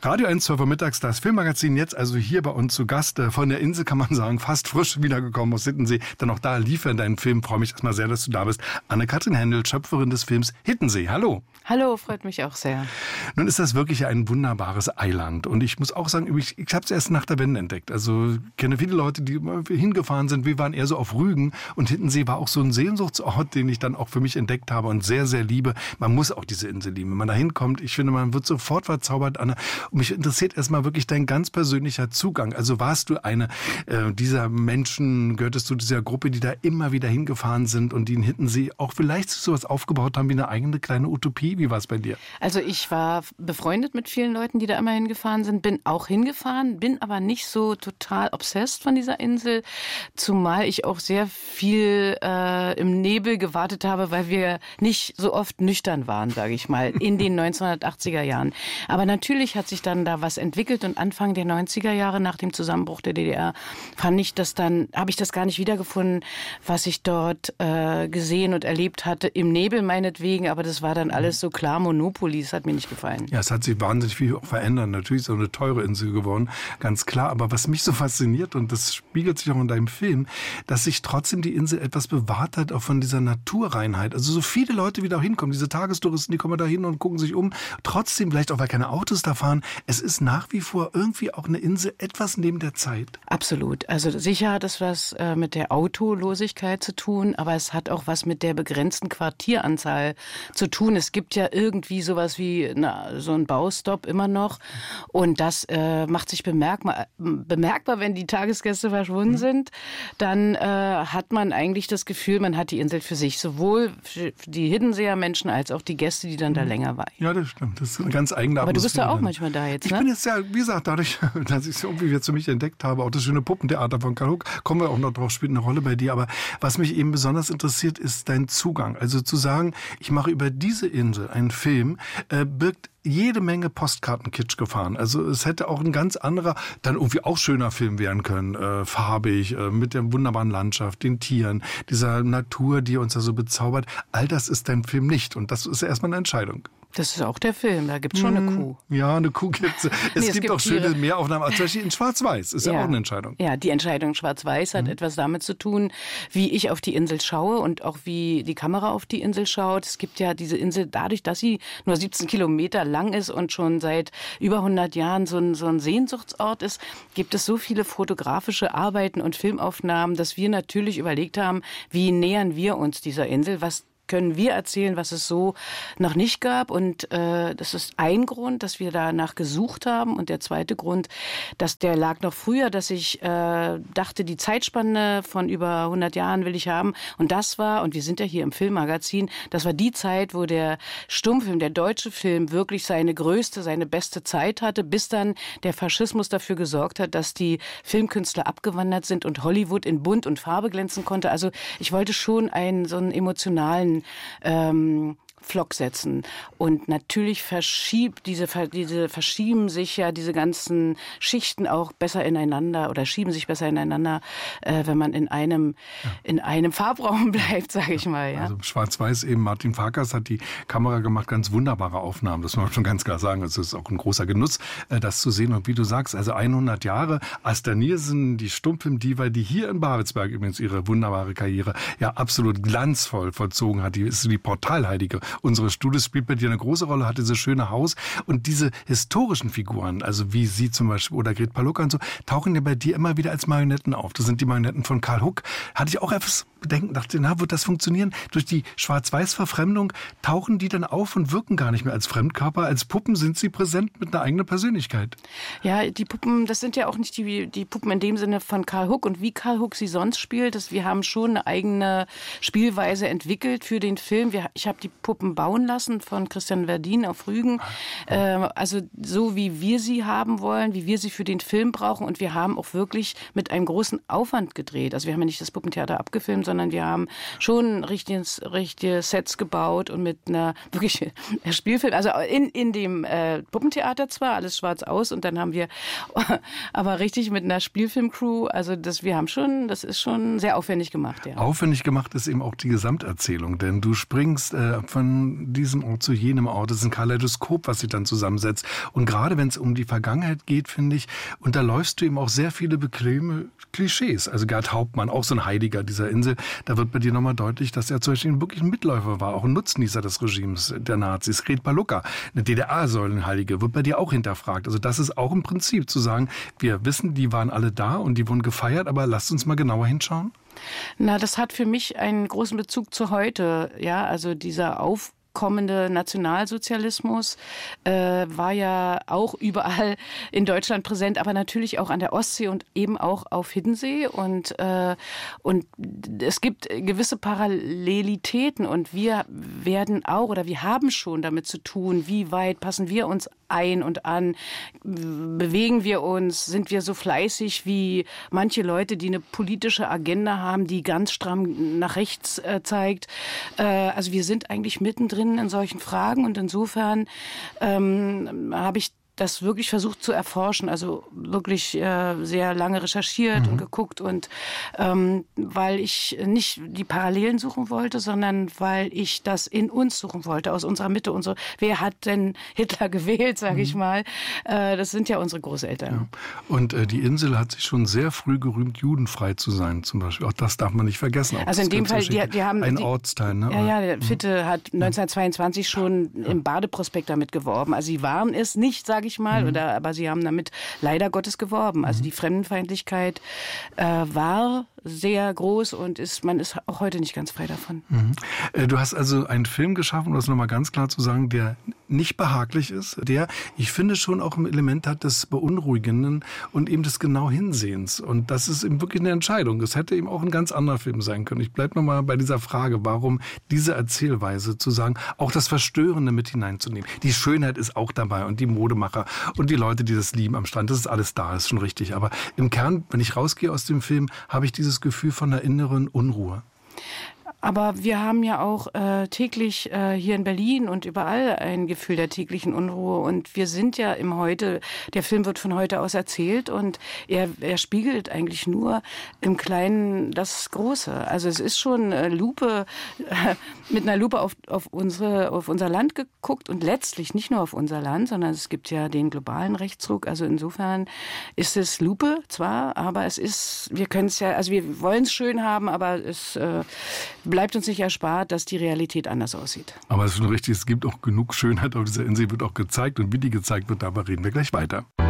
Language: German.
Radio 1, 12 Uhr mittags, das Filmmagazin, jetzt also hier bei uns zu Gast. Von der Insel kann man sagen, fast frisch wiedergekommen aus Hittensee. Dann auch da lief er in deinen Film. Freue mich erstmal sehr, dass du da bist. Anne-Kathrin Händel, Schöpferin des Films Hittensee. Hallo. Hallo, freut mich auch sehr. Nun ist das wirklich ein wunderbares Eiland. Und ich muss auch sagen, ich habe es erst nach der Wende entdeckt. Also ich kenne viele Leute, die hingefahren sind. Wir waren eher so auf Rügen. Und Hittensee war auch so ein Sehnsuchtsort, den ich dann auch für mich entdeckt habe und sehr, sehr liebe. Man muss auch diese Insel lieben. Wenn man da hinkommt, ich finde, man wird sofort verzaubert, Anne. Und mich interessiert erstmal wirklich dein ganz persönlicher Zugang. Also warst du eine dieser Menschen, gehörtest du dieser Gruppe, die da immer wieder hingefahren sind und die in Hittensee auch vielleicht sowas aufgebaut haben wie eine eigene kleine Utopie? Wie war es bei dir? Also ich war befreundet mit vielen Leuten, die da immer hingefahren sind, bin auch hingefahren, bin aber nicht so total obsessed von dieser Insel, zumal ich auch sehr viel im Nebel gewartet habe, weil wir nicht so oft nüchtern waren, sage ich mal, in den 1980er Jahren. Aber natürlich hat sich dann da was entwickelt und Anfang der 90er Jahre nach dem Zusammenbruch der DDR habe ich das gar nicht wiedergefunden, was ich dort gesehen und erlebt hatte, im Nebel meinetwegen, aber das war dann alles so klar Monopoly, das hat mir nicht gefallen. Ja, es hat sich wahnsinnig viel auch verändert. Natürlich ist es auch eine teure Insel geworden, ganz klar. Aber was mich so fasziniert, und das spiegelt sich auch in deinem Film, dass sich trotzdem die Insel etwas bewahrt hat, auch von dieser Naturreinheit. Also so viele Leute, wie da hinkommen, diese Tagestouristen, die kommen da hin und gucken sich um. Trotzdem, vielleicht auch, weil keine Autos da fahren, es ist nach wie vor irgendwie auch eine Insel etwas neben der Zeit. Absolut. Also sicher hat es was mit der Autolosigkeit zu tun, aber es hat auch was mit der begrenzten Quartieranzahl zu tun. Es gibt ja irgendwie sowas wie so ein Baustopp immer noch und das macht sich bemerkbar, wenn die Tagesgäste verschwunden sind. Dann hat man eigentlich das Gefühl, man hat die Insel für sich. Sowohl für die Hiddenseer Menschen als auch die Gäste, die dann da länger waren. Ja, das stimmt. Das ist eine ganz eigene Atmosphäre. Aber du bist ja auch manchmal da jetzt, ne? Ich bin jetzt ja, wie gesagt, dadurch, dass ich es irgendwie jetzt für mich entdeckt habe, auch das schöne Puppentheater von Karl Huck, kommen wir auch noch drauf, spielt eine Rolle bei dir. Aber was mich eben besonders interessiert, ist dein Zugang. Also zu sagen, ich mache über diese Insel einen Film, birgt jede Menge Postkartenkitsch gefahren. Also es hätte auch ein ganz anderer, dann irgendwie auch schöner Film werden können, farbig, mit der wunderbaren Landschaft, den Tieren, dieser Natur, die uns da so bezaubert. All das ist dein Film nicht und das ist erstmal eine Entscheidung. Das ist auch der Film, da gibt es schon eine Kuh. Ja, eine Kuh gibt es. Es gibt auch schöne Mehraufnahmen, zum Beispiel in Schwarz-Weiß, ist ja auch eine Entscheidung. Ja, die Entscheidung Schwarz-Weiß hat etwas damit zu tun, wie ich auf die Insel schaue und auch wie die Kamera auf die Insel schaut. Es gibt ja diese Insel, dadurch, dass sie nur 17 Kilometer lang ist und schon seit über 100 Jahren so ein Sehnsuchtsort ist, gibt es so viele fotografische Arbeiten und Filmaufnahmen, dass wir natürlich überlegt haben, wie nähern wir uns dieser Insel, was können wir erzählen, was es so noch nicht gab. Und das ist ein Grund, dass wir danach gesucht haben. Und der zweite Grund, der lag noch früher, dass ich dachte, die Zeitspanne von über 100 Jahren will ich haben. Und das war, und wir sind ja hier im Filmmagazin, das war die Zeit, wo der Stummfilm, der deutsche Film, wirklich seine beste Zeit hatte, bis dann der Faschismus dafür gesorgt hat, dass die Filmkünstler abgewandert sind und Hollywood in Bunt und Farbe glänzen konnte. Also ich wollte schon so einen emotionalen Flock setzen. Und natürlich verschieben sich ja diese ganzen Schichten auch besser ineinander oder schieben sich besser ineinander, wenn man in einem Farbraum bleibt, sage ich mal. Ja. Also Schwarz-Weiß eben, Martin Farkas hat die Kamera gemacht, ganz wunderbare Aufnahmen, das muss man schon ganz klar sagen. Es ist auch ein großer Genuss, das zu sehen. Und wie du sagst, also 100 Jahre, Asta Nielsen, die Stummfilm-Diva, die hier in Babelsberg übrigens ihre wunderbare Karriere ja absolut glanzvoll vollzogen hat. Die ist die Portalheilige unseres Studios, spielt bei dir eine große Rolle, hat dieses schöne Haus und diese historischen Figuren, also wie sie zum Beispiel oder Gret Palucka und so, tauchen ja bei dir immer wieder als Marionetten auf. Das sind die Marionetten von Karl Huck. Hatte ich auch etwas Bedenken, dachte, wird das funktionieren? Durch die Schwarz-Weiß-Verfremdung tauchen die dann auf und wirken gar nicht mehr als Fremdkörper. Als Puppen sind sie präsent mit einer eigenen Persönlichkeit. Ja, die Puppen, das sind ja auch nicht die Puppen in dem Sinne von Karl Huck und wie Karl Huck sie sonst spielt. Wir haben schon eine eigene Spielweise entwickelt für den Film. Ich habe die Puppen bauen lassen von Christian Verdin auf Rügen. Also so wie wir sie haben wollen, wie wir sie für den Film brauchen. Und wir haben auch wirklich mit einem großen Aufwand gedreht. Also wir haben ja nicht das Puppentheater abgefilmt, sondern wir haben schon richtige Sets gebaut und mit einer wirklich Spielfilm. Also in dem Puppentheater zwar, alles schwarz aus und dann haben wir aber richtig mit einer Spielfilmcrew, also das ist schon sehr aufwendig gemacht. Ja. Aufwendig gemacht ist eben auch die Gesamterzählung, denn du springst von von diesem Ort zu jenem Ort. Das ist ein Kaleidoskop, was sich dann zusammensetzt. Und gerade wenn es um die Vergangenheit geht, finde ich, unterläufst du eben auch sehr viele bequeme Klischees. Also Gerd Hauptmann, auch so ein Heiliger dieser Insel, da wird bei dir nochmal deutlich, dass er zum Beispiel wirklich ein Mitläufer war, auch ein Nutznießer des Regimes der Nazis. Red Palucka, eine DDR-Säulenheilige, wird bei dir auch hinterfragt. Also das ist auch im Prinzip zu sagen, wir wissen, die waren alle da und die wurden gefeiert, aber lasst uns mal genauer hinschauen. Na, das hat für mich einen großen Bezug zu heute. Ja, also dieser aufkommende Nationalsozialismus war ja auch überall in Deutschland präsent, aber natürlich auch an der Ostsee und eben auch auf Hiddensee. Und es gibt gewisse Parallelitäten und wir werden auch oder wir haben schon damit zu tun, wie weit passen wir uns ein und an, bewegen wir uns, sind wir so fleißig wie manche Leute, die eine politische Agenda haben, die ganz stramm nach rechts zeigt. Also wir sind eigentlich mittendrin in solchen Fragen und insofern habe ich das wirklich versucht zu erforschen, also wirklich sehr lange recherchiert und geguckt und weil ich nicht die Parallelen suchen wollte, sondern weil ich das in uns suchen wollte, aus unserer Mitte. Wer hat denn Hitler gewählt, sage ich mal? Das sind ja unsere Großeltern. Ja. Und die Insel hat sich schon sehr früh gerühmt, judenfrei zu sein zum Beispiel. Auch das darf man nicht vergessen. Also in dem Fall, die haben... Ein Ortsteil, ne? Ja, der Fitte hat 1922 schon im Badeprospekt damit geworben. Also sie waren es nicht, sage ich mal, aber sie haben damit leider Gottes geworben. Also die Fremdenfeindlichkeit war sehr groß und man ist auch heute nicht ganz frei davon. Du hast also einen Film geschaffen, um das nochmal ganz klar zu sagen, der nicht behaglich ist, der, ich finde, schon auch ein Element hat des Beunruhigenden und eben des genau Hinsehens. Und das ist eben wirklich eine Entscheidung. Es hätte eben auch ein ganz anderer Film sein können. Ich bleibe nochmal bei dieser Frage, warum diese Erzählweise zu sagen, auch das Verstörende mit hineinzunehmen. Die Schönheit ist auch dabei und die Modemacher und die Leute, die das lieben am Strand, das ist alles da, ist schon richtig. Aber im Kern, wenn ich rausgehe aus dem Film, habe ich dieses Gefühl von einer inneren Unruhe. Aber wir haben ja auch täglich hier in Berlin und überall ein Gefühl der täglichen Unruhe. Und wir sind ja im Heute, der Film wird von heute aus erzählt und er spiegelt eigentlich nur im Kleinen das Große. Also es ist schon mit einer Lupe auf unser Land geguckt und letztlich nicht nur auf unser Land, sondern es gibt ja den globalen Rechtsruck. Also insofern ist es Lupe zwar, aber wir können es ja, also wir wollen es schön haben, aber es bleibt uns nicht erspart, dass die Realität anders aussieht. Aber es ist schon richtig, es gibt auch genug Schönheit auf dieser Insel, wird auch gezeigt und wie die gezeigt wird, darüber reden wir gleich weiter.